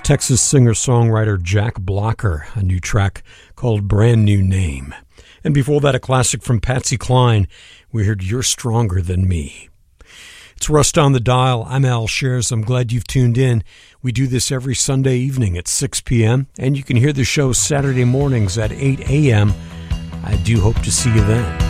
Texas singer-songwriter Jack Blocker, a new track called Brand New Name. And before that, a classic from Patsy Cline. We heard You're Stronger Than Me. It's Rust on the Dial. I'm Al Shares. I'm glad you've tuned in. We do this every Sunday evening at 6 p.m., and you can hear the show Saturday mornings at 8 a.m. I do hope to see you then.